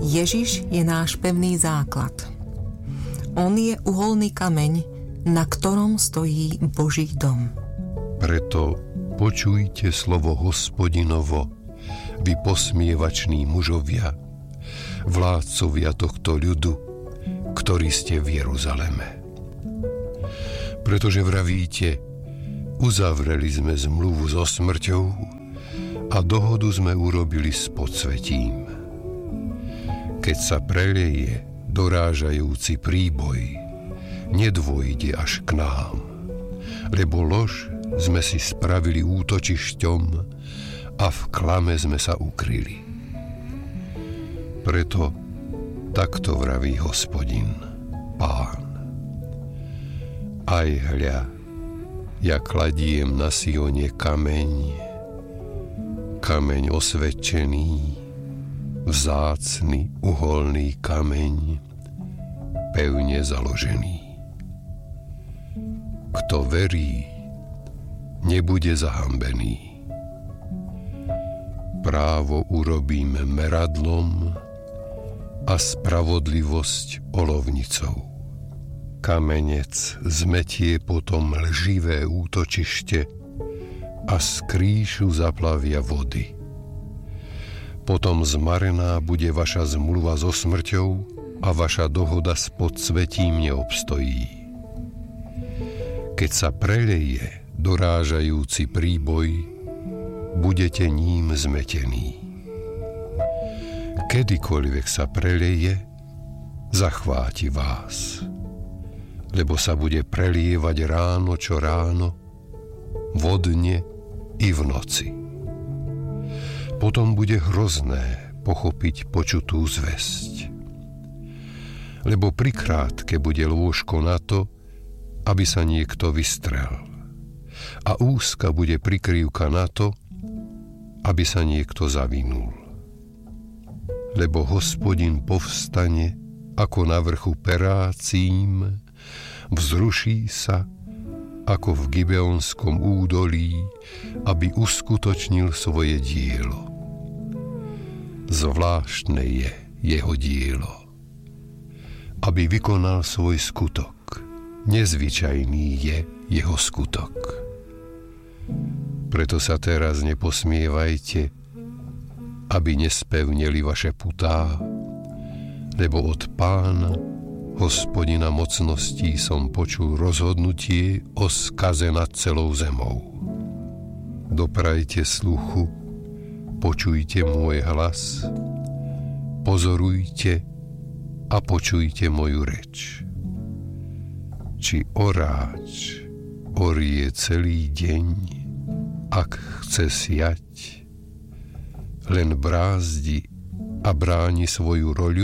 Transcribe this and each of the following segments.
Ježiš je náš pevný základ. On je uholný kameň, na ktorom stojí Boží dom. Preto počujte slovo Hospodinovo, vy posmievační mužovia, vládcovia tohto ľudu, ktorí ste v Jeruzaleme. Pretože vravíte, uzavreli sme zmluvu so smrťou a dohodu sme urobili s podsvetím. Keď sa preleje dorážajúci príboj, nedôjde až k nám, lebo lož sme si spravili útočišťom a v klame sme sa ukryli. Preto takto vraví Hospodin, Pán. Aj hľa, ja kladiem na Sione kameň osvedčený, vzácny uholný kameň, pevne založený. Kto verí, nebude zahambený. Právo urobím meradlom a spravodlivosť olovnicou. Kamenec zmetie potom lživé útočište a z kríšu zaplavia vody. Potom zmarená bude vaša zmluva so smrťou a vaša dohoda s podsvetím neobstojí. Keď sa preleje dorážajúci príboj, budete ním zmetení. Kedykoľvek sa preleje, zachváti vás, lebo sa bude prelievať ráno čo ráno, vodne i v noci. Potom bude hrozné pochopiť počutú zvesť. Lebo prikrátke bude lôžko na to, aby sa niekto vystrel. A úzka bude prikrývka na to, aby sa niekto zavinul. Lebo Hospodin povstane ako na vrchu Perácím, vzruší sa ako v Gibeonskom údolí, aby uskutočnil svoje dielo. Zvláštne je jeho dielo, aby vykonal svoj skutok. Nezvyčajný je jeho skutok. Preto sa teraz neposmievajte, aby nespevneli vaše putá, lebo od Pána, Hospodina mocností, som počul rozhodnutie o skaze nad celou zemou. Doprajte sluchu, počujte môj hlas, pozorujte a počujte moju reč. Či oráč orie celý deň, ak chce siať, len brázdi a bráni svoju roľu?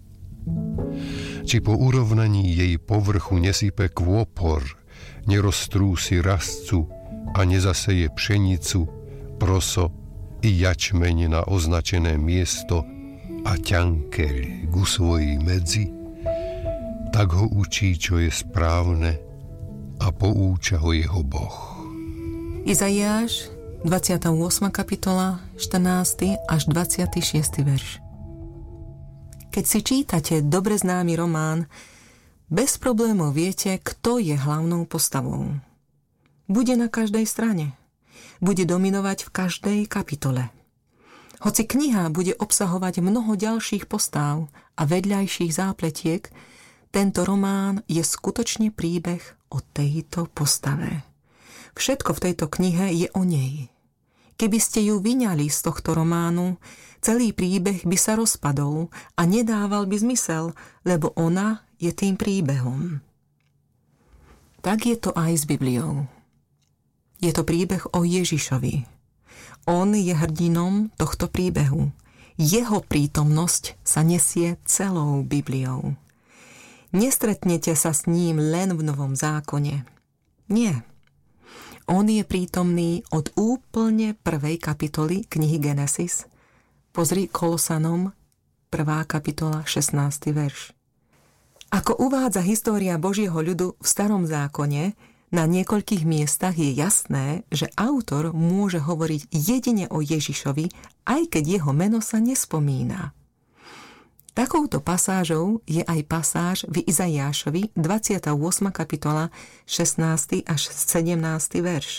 Či po urovnaní jej povrchu nesype kôpor, neroztrúsi rastcu a nezaseje pšenicu, proso i jačmeň na označené miesto a ťankeľ ku svojej medzi, tak ho učí, čo je správne, a poúča ho jeho Boh. Izaiáš, 28. kapitola, 14. až 26. verš. Keď si čítate dobre známy román, bez problémov viete, kto je hlavnou postavou. Bude na každej strane. Bude dominovať v každej kapitole. Hoci kniha bude obsahovať mnoho ďalších postáv a vedľajších zápletiek, tento román je skutočne príbeh o tejto postave. Všetko v tejto knihe je o nej. Keby ste ju vyňali z tohto románu, celý príbeh by sa rozpadol a nedával by zmysel, lebo ona je tým príbehom. Tak je to aj s Bibliou. Je to príbeh o Ježišovi. On je hrdinom tohto príbehu. Jeho prítomnosť sa nesie celou Bibliou. Nestretnete sa s ním len v Novom zákone. Nie. On je prítomný od úplne prvej kapitoly knihy Genesis. Pozri Kolosanom, 1. kapitola, 16. verš. Ako uvádza história Božieho ľudu v Starom zákone, na niekoľkých miestach je jasné, že autor môže hovoriť jedine o Ježišovi, aj keď jeho meno sa nespomína. Takouto pasážou je aj pasáž v Izaiášovi 28. kapitola 16. až 17. verš.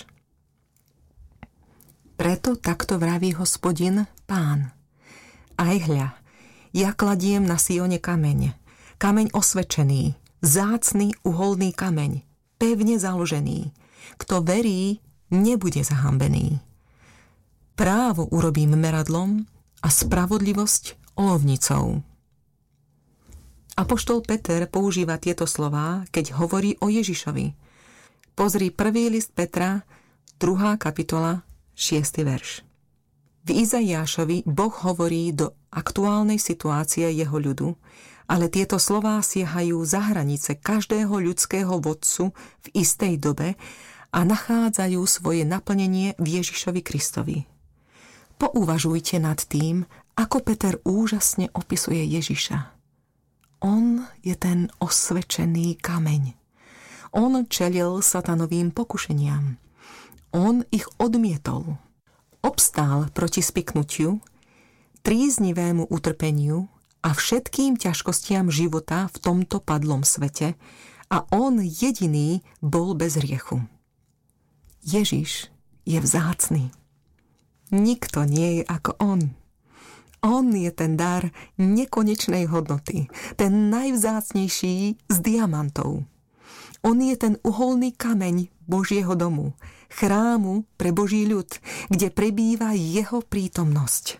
Preto takto vraví Hospodin, Pán. Aj hľa, ja kladiem na Sione kameň, kameň osvedčený, vzácny uholný kameň, pevne založený. Kto verí, nebude zahambený. Právo urobím meradlom a spravodlivosť olovnicou. Apoštol Peter používa tieto slová, keď hovorí o Ježišovi. Pozri 1. list Petra, 2. kapitola, 6. verš. V Izaiášovi Boh hovorí do aktuálnej situácie jeho ľudu, ale tieto slová siahajú za hranice každého ľudského vodcu v istej dobe a nachádzajú svoje naplnenie v Ježišovi Kristovi. Pouvažujte nad tým, ako Peter úžasne opisuje Ježiša. On je ten osvedčený kameň. On čelil satanovým pokušeniam. On ich odmietol. Obstál proti spiknutiu, tríznivému utrpeniu a všetkým ťažkostiam života v tomto padlom svete a on jediný bol bez hriechu. Ježiš je vzácny. Nikto nie je ako on. On je ten dar nekonečnej hodnoty, ten najvzácnejší z diamantov. On je ten uholný kameň Božieho domu, chrámu pre Boží ľud, kde prebýva jeho prítomnosť.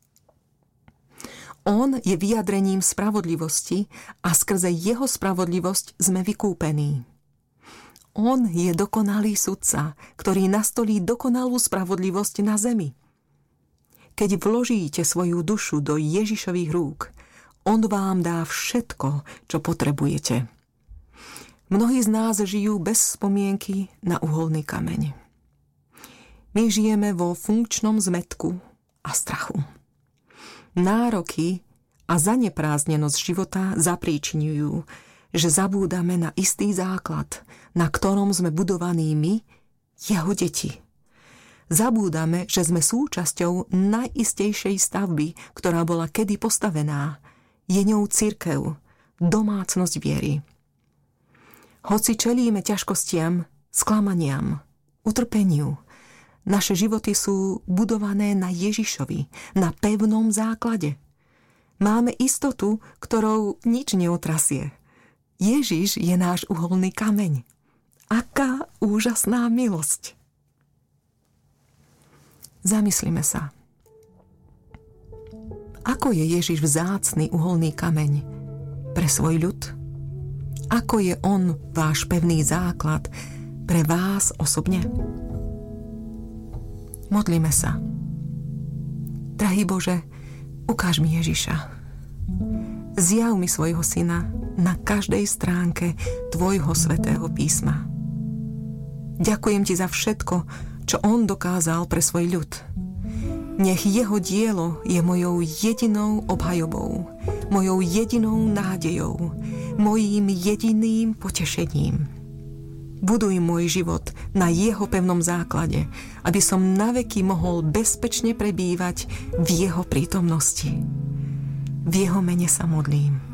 On je vyjadrením spravodlivosti a skrze jeho spravodlivosť sme vykúpení. On je dokonalý sudca, ktorý nastolí dokonalú spravodlivosť na zemi. Keď vložíte svoju dušu do Ježišových rúk, on vám dá všetko, čo potrebujete. Mnohí z nás žijú bez spomienky na uholný kameň. My žijeme vo funkčnom zmätku a strachu. Nároky a zanepráznenosť života zapríčiňujú, že zabúdame na istý základ, na ktorom sme budovaní my, jeho deti. Zabúdame, že sme súčasťou najistejšej stavby, ktorá bola kedy postavená. Je ňou cirkev, domácnosť viery. Hoci čelíme ťažkostiam, sklamaniam, utrpeniu, naše životy sú budované na Ježišovi, na pevnom základe. Máme istotu, ktorou nič neotrasie. Ježiš je náš uholný kameň. Aká úžasná milosť! Zamyslime sa. Ako je Ježiš vzácny uholný kameň pre svoj ľud? Ako je on váš pevný základ pre vás osobne? Modlíme sa. Drahý Bože, ukáž mi Ježiša. Zjav mi svojho syna na každej stránke tvojho svätého písma. Ďakujem ti za všetko, čo on dokázal pre svoj ľud. Nech jeho dielo je mojou jedinou obhajobou, mojou jedinou nádejou, mojím jediným potešením. Buduj môj život na jeho pevnom základe, aby som naveky mohol bezpečne prebývať v jeho prítomnosti. V jeho mene sa modlím.